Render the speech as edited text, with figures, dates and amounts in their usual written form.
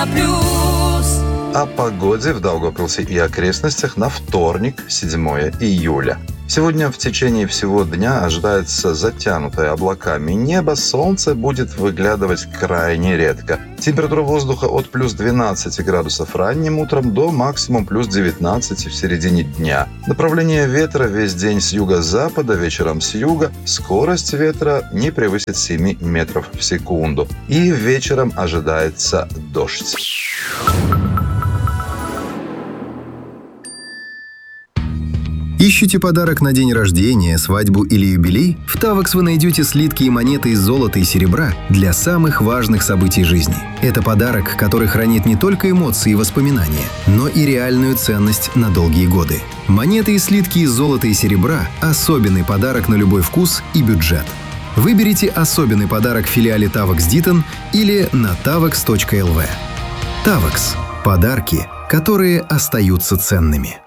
О погоде в Даугавпилсе и окрестностях на вторник, 7 июля. Сегодня в течение всего дня ожидается затянутое облаками небо, солнце будет выглядывать крайне редко. Температура воздуха от плюс 12 градусов ранним утром до максимум плюс 19 в середине дня. Направление ветра весь день с юго-запада, вечером с юга. Скорость ветра не превысит 7 метров в секунду. И вечером ожидается дождь. Ищете подарок на день рождения, свадьбу или юбилей? В Тавекс вы найдете слитки и монеты из золота и серебра для самых важных событий жизни. Это подарок, который хранит не только эмоции и воспоминания, но и реальную ценность на долгие годы. Монеты и слитки из золота и серебра – особенный подарок на любой вкус и бюджет. Выберите особенный подарок в филиале Тавекс Дитон или на tavex.lv. Тавекс – подарки, которые остаются ценными.